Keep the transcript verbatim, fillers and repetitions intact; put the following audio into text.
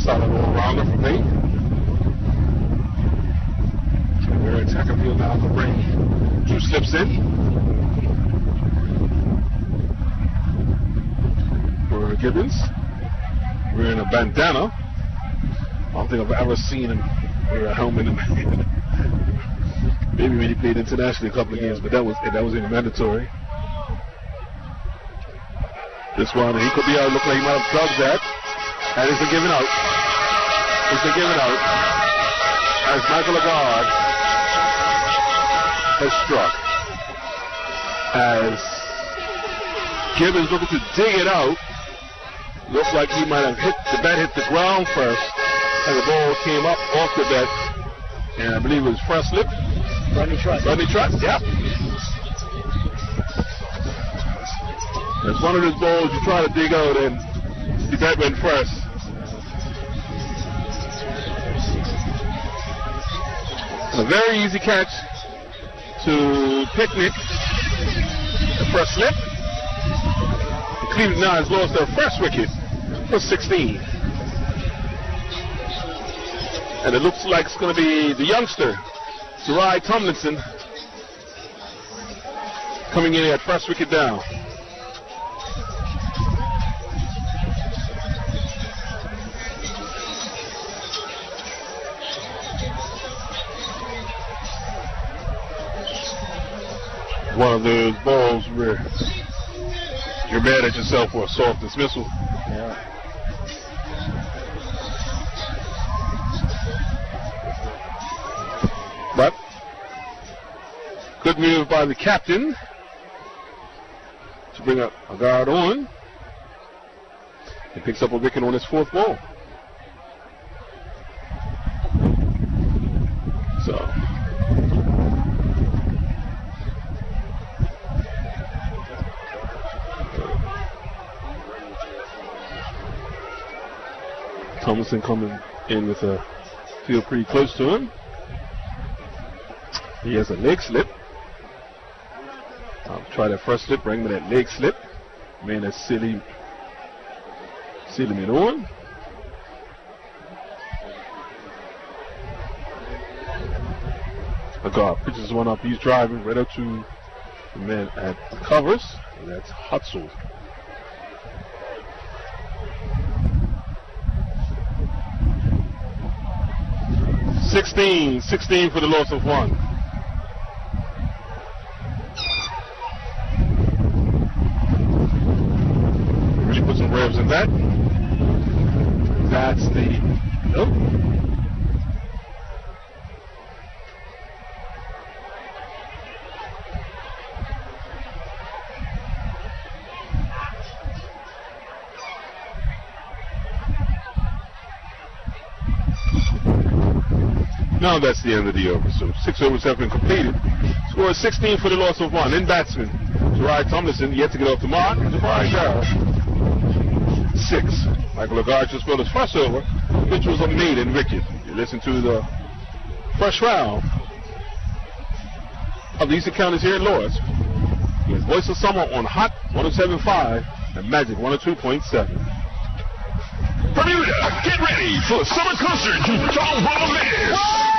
solid all-rounder for me. We're attacking field now to bring two slips in. For Gibbons. We're in a bandana. I don't think I've ever seen him wear a helmet in maybe when he played internationally a couple of games, but that was that was in mandatory. This one, he could be out, look like he might have drugged that. And it's been given out. It's been given out. As Michael Lagarde has struck. As Gibbons looking to dig it out. Looks like he might have hit, the bat hit the ground first. And the ball came up off the bat. And I believe it was front slip. Rodney Trust. Rodney Trust, yep. It's one of those balls you try to dig out and the bat went first. A very easy catch to Picnic. The first slip. The Cleveland Nines lost their first wicket for sixteen. And it looks like it's going to be the youngster, Sarai Tomlinson, coming in at first wicket down. One of those balls where you're mad at yourself for a soft dismissal. Yeah. But good move by the captain to bring a, a guard on. He picks up a wicket on his fourth ball. So Tomlinson coming in with a field pretty close to him. He has a leg slip. I'll try that first slip, bring me that leg slip. Man, that's silly. Silly man on. A guard pitches one up. He's driving right up to the man at the covers. And that's Hutzel. sixteen. sixteen for the loss of one. Really put some revs in that. That's the. Oh. Now that's the end of the over. So six overs have been completed. Score is sixteen for the loss of one. In batsman, Sarai Tomlinson yet to get off the mark. Jabari Garrett. Six. Michael Lagarde just scored his first over, which was a maiden wicket. You listen to the first round of the Eastern Counties here in Lawrence. With Voice of Summer on Hot one oh seven point five and Magic one oh two point seven. Bermuda, get ready for a summer concert to Tom Bravo Bears.